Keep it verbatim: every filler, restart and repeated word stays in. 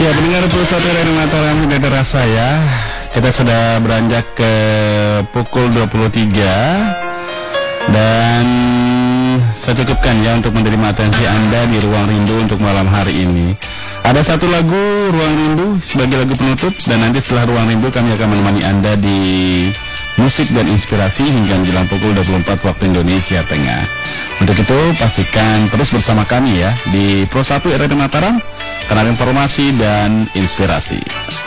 Ya, pendengar Pro satu Radio Mataram, tidak terasa ya, kita sudah beranjak ke pukul dua puluh tiga. Dan saya cukupkan ya untuk menerima atensi Anda di Ruang Rindu untuk malam hari ini. Ada satu lagu Ruang Rindu sebagai lagu penutup, dan nanti setelah Ruang Rindu kami akan menemani Anda di musik dan inspirasi hingga menjelang pukul dua puluh empat waktu Indonesia Tengah. Untuk itu pastikan terus bersama kami ya di Pro satu Radio Mataram, kanal informasi dan inspirasi.